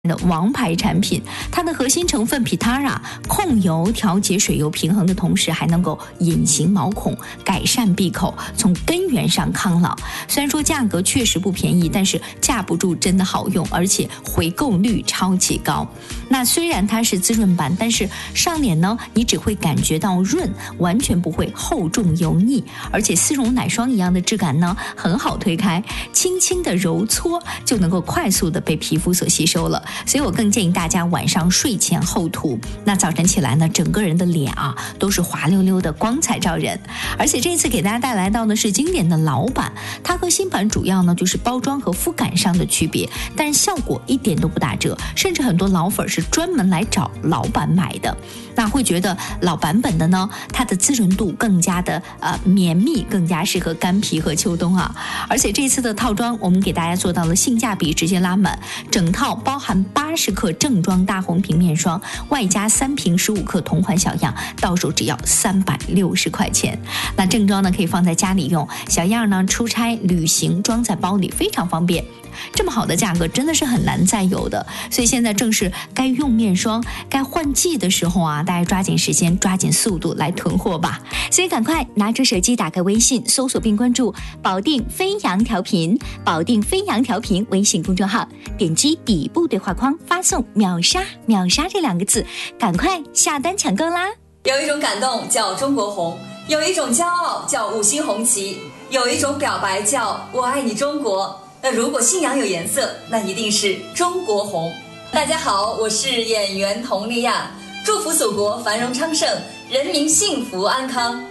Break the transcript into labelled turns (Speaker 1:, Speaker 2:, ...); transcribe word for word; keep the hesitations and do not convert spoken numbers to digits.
Speaker 1: 的王牌产品，它的核心成分 Pitara 控油调节水油平衡的同时，还能够隐形毛孔，改善闭口，从根源上抗老。虽然说价格确实不便宜，但是架不住真的好用，而且回购率超级高。那虽然它是滋润版，但是上脸呢，你只会感觉到润，完全不会厚重油腻，而且丝绒奶霜一样的质感呢，很好推开，轻轻的揉搓就能够快速的被皮肤所吸收了。所以我更建议大家晚上睡前后涂，那早晨起来呢，整个人的脸啊都是滑溜溜的，光彩照人。而且这次给大家带来到的是经典的老版，它和新版主要呢就是包装和肤感上的区别，但是效果一点都不打折，甚至很多老粉是专门来找老版买的。那会觉得老版本的呢，它的滋润度更加的呃绵密，更加适合干皮和秋冬啊。而且这次的套装我们给大家做到了性价比直接拉满，整套包含八十克正装大红瓶面霜，外加三瓶十五克同款小样，到手只要三百六十块钱。那正装呢可以放在家里用，小样呢出差旅行装在包里非常方便。这么好的价格真的是很难再有的，所以现在正是该用面霜该换季的时候啊，大家抓紧时间抓紧速度来囤货吧。
Speaker 2: 所以赶快拿出手机，打开微信搜索并关注保定飞扬调频，保定飞扬调频微信公众号，点击底部对话框发送秒杀秒杀这两个字，赶快下单抢购啦。
Speaker 3: 有一种感动叫中国红，有一种骄傲叫五星红旗，有一种表白叫我爱你中国。那如果信仰有颜色，那一定是中国红。大家好，我是演员佟丽娅，祝福祖国繁荣昌盛，人民幸福安康。